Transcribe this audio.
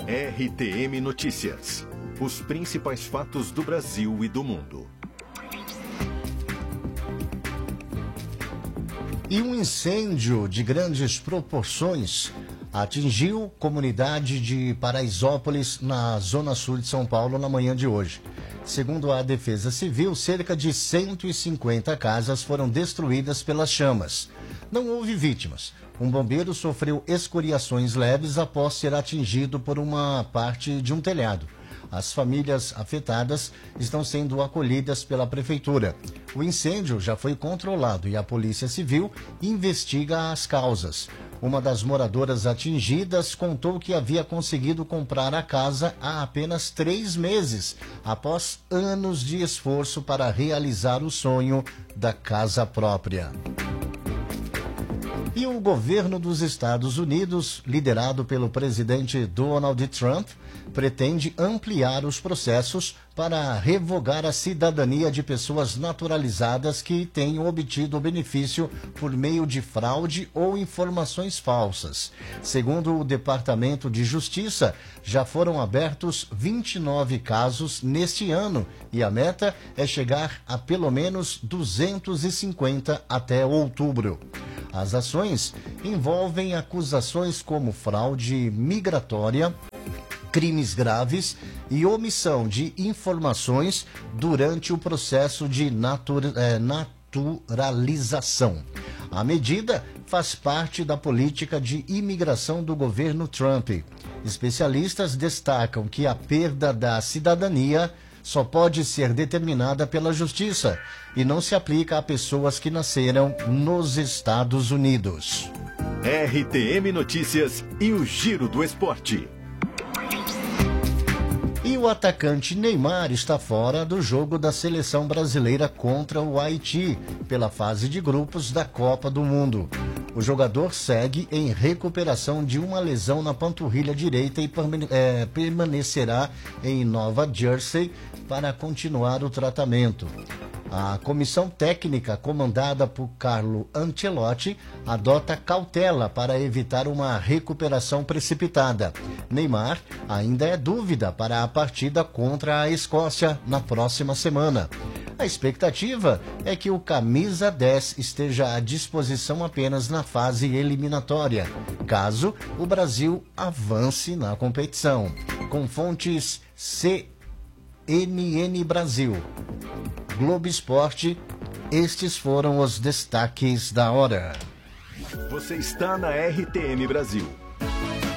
RTM Notícias. Os principais fatos do Brasil e do mundo. E um incêndio de grandes proporções atingiu comunidade de Paraisópolis, na zona sul de São Paulo, na manhã de hoje. Segundo a Defesa Civil, cerca de 150 casas foram destruídas pelas chamas. Não houve vítimas. Um bombeiro sofreu escoriações leves após ser atingido por uma parte de um telhado. As famílias afetadas estão sendo acolhidas pela prefeitura. O incêndio já foi controlado e a Polícia Civil investiga as causas. Uma das moradoras atingidas contou que havia conseguido comprar a casa há apenas 3 meses, após anos de esforço para realizar o sonho da casa própria. E o governo dos Estados Unidos, liderado pelo presidente Donald Trump, pretende ampliar os processos para revogar a cidadania de pessoas naturalizadas que tenham obtido o benefício por meio de fraude ou informações falsas. Segundo o Departamento de Justiça, já foram abertos 29 casos neste ano e a meta é chegar a pelo menos 250 até outubro. As ações envolvem acusações como fraude migratória, crimes graves e omissão de informações durante o processo de naturalização. A medida faz parte da política de imigração do governo Trump. Especialistas destacam que a perda da cidadania só pode ser determinada pela justiça e não se aplica a pessoas que nasceram nos Estados Unidos. RTM Notícias e o Giro do Esporte. E o atacante Neymar está fora do jogo da seleção brasileira contra o Haiti, pela fase de grupos da Copa do Mundo. O jogador segue em recuperação de uma lesão na panturrilha direita e permanecerá em Nova Jersey para continuar o tratamento. A comissão técnica, comandada por Carlo Ancelotti, adota cautela para evitar uma recuperação precipitada. Neymar ainda é dúvida para a partida contra a Escócia na próxima semana. A expectativa é que o camisa 10 esteja à disposição apenas na fase eliminatória, caso o Brasil avance na competição. Com fontes CNN Brasil, Globo Esporte, estes foram os destaques da hora. Você está na RTM Brasil.